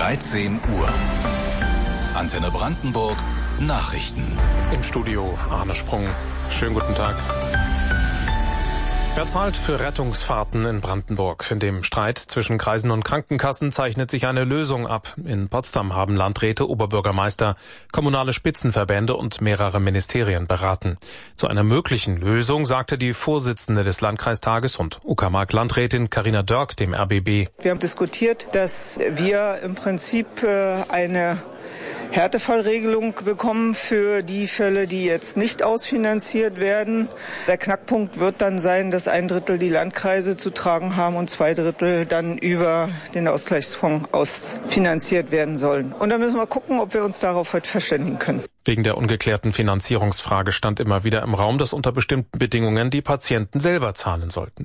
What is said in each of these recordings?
13 Uhr. Antenne Brandenburg, Nachrichten. Im Studio Arne Sprung. Schönen guten Tag. Wer zahlt für Rettungsfahrten in Brandenburg? In dem Streit zwischen Kreisen und Krankenkassen zeichnet sich eine Lösung ab. In Potsdam haben Landräte, Oberbürgermeister, kommunale Spitzenverbände und mehrere Ministerien beraten. Zu einer möglichen Lösung sagte die Vorsitzende des Landkreistages und Uckermark-Landrätin Carina Dörk dem RBB. Wir haben diskutiert, dass wir im Prinzip eine Härtefallregelung bekommen für die Fälle, die jetzt nicht ausfinanziert werden. Der Knackpunkt wird dann sein, dass 1/3 die Landkreise zu tragen haben und 2/3 dann über den Ausgleichsfonds ausfinanziert werden sollen. Und dann müssen wir gucken, ob wir uns darauf heute verständigen können. Wegen der ungeklärten Finanzierungsfrage stand immer wieder im Raum, dass unter bestimmten Bedingungen die Patienten selber zahlen sollten.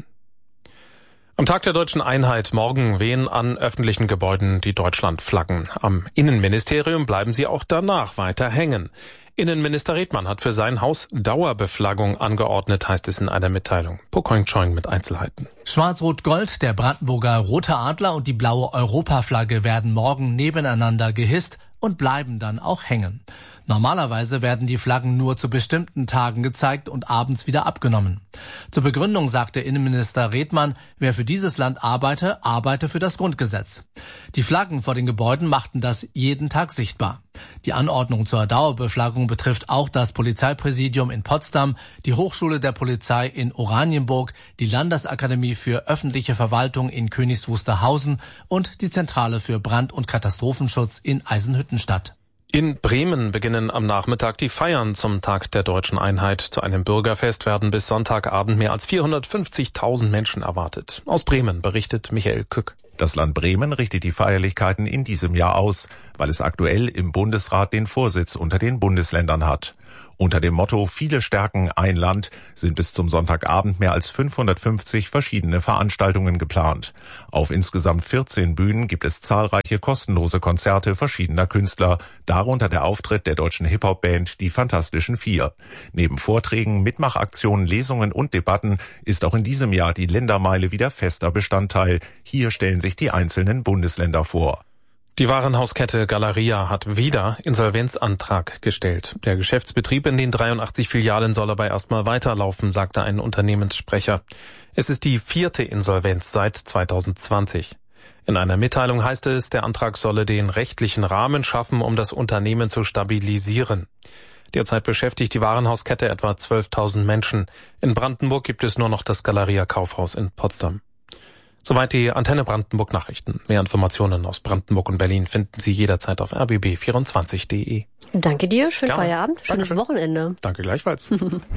Am Tag der Deutschen Einheit morgen wehen an öffentlichen Gebäuden die Deutschlandflaggen. Am Innenministerium bleiben sie auch danach weiter hängen. Innenminister Redmann hat für sein Haus Dauerbeflaggung angeordnet, heißt es in einer Mitteilung. Pokoing Choing mit Einzelheiten. Schwarz-Rot-Gold, der Brandenburger Rote Adler und die blaue Europaflagge werden morgen nebeneinander gehisst und bleiben dann auch hängen. Normalerweise werden die Flaggen nur zu bestimmten Tagen gezeigt und abends wieder abgenommen. Zur Begründung sagte Innenminister Redmann, wer für dieses Land arbeite, arbeite für das Grundgesetz. Die Flaggen vor den Gebäuden machten das jeden Tag sichtbar. Die Anordnung zur Dauerbeflaggung betrifft auch das Polizeipräsidium in Potsdam, die Hochschule der Polizei in Oranienburg, die Landesakademie für öffentliche Verwaltung in Königs Wusterhausen und die Zentrale für Brand- und Katastrophenschutz in Eisenhüttenstadt. In Bremen beginnen am Nachmittag die Feiern zum Tag der Deutschen Einheit. Zu einem Bürgerfest werden bis Sonntagabend mehr als 450.000 Menschen erwartet. Aus Bremen berichtet Michael Kück. Das Land Bremen richtet die Feierlichkeiten in diesem Jahr aus, weil es aktuell im Bundesrat den Vorsitz unter den Bundesländern hat. Unter dem Motto "Viele stärken ein Land" sind bis zum Sonntagabend mehr als 550 verschiedene Veranstaltungen geplant. Auf insgesamt 14 Bühnen gibt es zahlreiche kostenlose Konzerte verschiedener Künstler, darunter der Auftritt der deutschen Hip-Hop-Band Die Fantastischen Vier. Neben Vorträgen, Mitmachaktionen, Lesungen und Debatten ist auch in diesem Jahr die Ländermeile wieder fester Bestandteil. Hier stellen sich die einzelnen Bundesländer vor. Die Warenhauskette Galeria hat wieder Insolvenzantrag gestellt. Der Geschäftsbetrieb in den 83 Filialen soll aber erstmal weiterlaufen, sagte ein Unternehmenssprecher. Es ist die 4. Insolvenz seit 2020. In einer Mitteilung heißt es, der Antrag solle den rechtlichen Rahmen schaffen, um das Unternehmen zu stabilisieren. Derzeit beschäftigt die Warenhauskette etwa 12.000 Menschen. In Brandenburg gibt es nur noch das Galeria Kaufhaus in Potsdam. Soweit die Antenne Brandenburg Nachrichten. Mehr Informationen aus Brandenburg und Berlin finden Sie jederzeit auf rbb24.de. Danke dir, schönen Feierabend, schönes Dankeschön. Wochenende. Danke gleichfalls.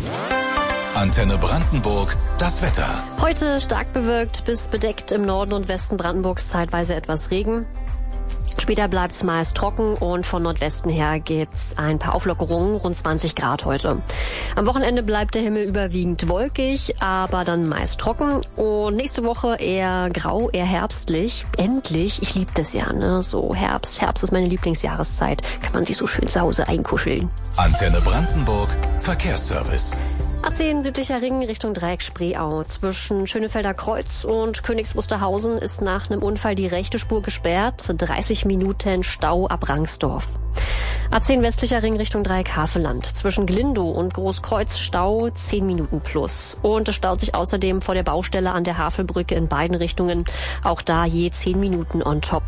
Antenne Brandenburg, das Wetter. Heute stark bewölkt bis bedeckt im Norden und Westen Brandenburgs, zeitweise etwas Regen. Später bleibt's meist trocken und von Nordwesten her gibt's ein paar Auflockerungen, rund 20 Grad heute. Am Wochenende bleibt der Himmel überwiegend wolkig, aber dann meist trocken und nächste Woche eher grau, eher herbstlich. Endlich, ich liebe das ja, ne? So Herbst ist meine Lieblingsjahreszeit. Kann man sich so schön zu Hause einkuscheln. Antenne Brandenburg, Verkehrsservice. A10 südlicher Ring Richtung Dreieck Spreeau. Zwischen Schönefelder Kreuz und Königs Wusterhausen ist nach einem Unfall die rechte Spur gesperrt. 30 Minuten Stau ab Rangsdorf. A10 westlicher Ring Richtung Dreieck Havelland. Zwischen Glindow und Großkreuz Stau 10 Minuten plus. Und es staut sich außerdem vor der Baustelle an der Havelbrücke in beiden Richtungen. Auch da je 10 Minuten on top.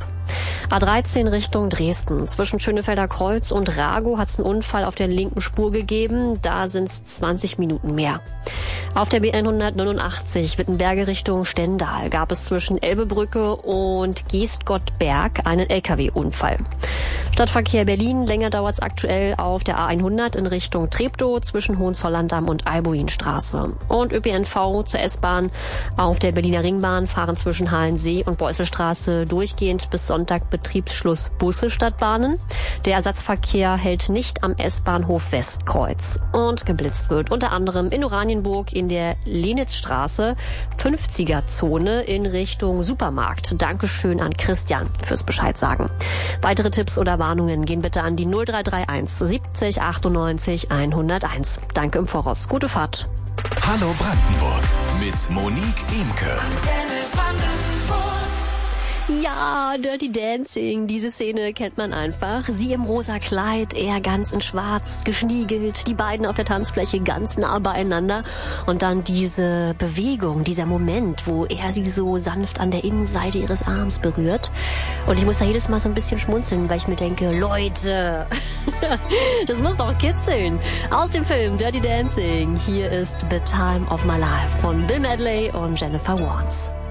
A13 Richtung Dresden. Zwischen Schönefelder Kreuz und Ragow hat es einen Unfall auf der linken Spur gegeben. Da sind es 20 Minuten mehr. Auf der B189 Wittenberge Richtung Stendal gab es zwischen Elbebrücke und Geestgottberg einen LKW-Unfall. Stadtverkehr Berlin, länger dauert es aktuell auf der A100 in Richtung Treptow zwischen Hohenzollern-Damm und Albuinstraße. Und ÖPNV zur S-Bahn auf der Berliner Ringbahn fahren zwischen Halensee und Beuselstraße durchgehend bis Sonntag Betriebsschluss Busse statt Bahnen. Der Ersatzverkehr hält nicht am S-Bahnhof Westkreuz. Und geblitzt wird unter anderem in Oranienburg in der Lenitzstraße 50er-Zone in Richtung Supermarkt. Dankeschön an Christian fürs Bescheid sagen. Weitere Tipps oder Warnungen gehen bitte an die 0331 70 98 101. Danke im Voraus. Gute Fahrt. Hallo Brandenburg mit Monique Imke. Ja, Dirty Dancing, diese Szene kennt man einfach. Sie im rosa Kleid, er ganz in schwarz, geschniegelt, die beiden auf der Tanzfläche ganz nah beieinander. Und dann diese Bewegung, dieser Moment, wo er sie so sanft an der Innenseite ihres Arms berührt. Und ich muss da jedes Mal so ein bisschen schmunzeln, weil ich mir denke, Leute, das muss doch kitzeln. Aus dem Film Dirty Dancing, hier ist The Time of My Life von Bill Medley und Jennifer Warnes.